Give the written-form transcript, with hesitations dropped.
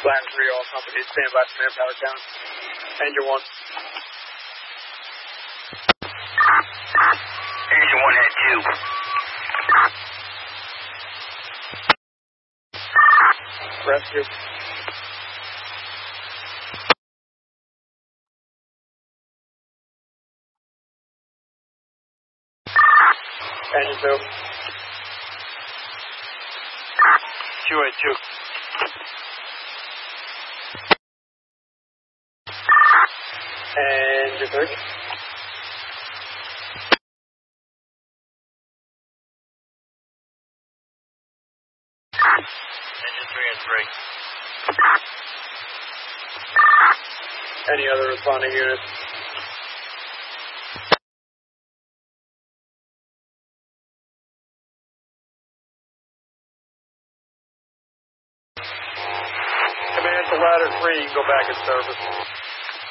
Ladder 3, all companies, stand by for manpower count. Engine 1. Engine 1 at 2. Rescue. Engine 2. 282. Engine 3. Engine 3 and 3. Any other responding units? Command to Ladder 3, you can go back in service.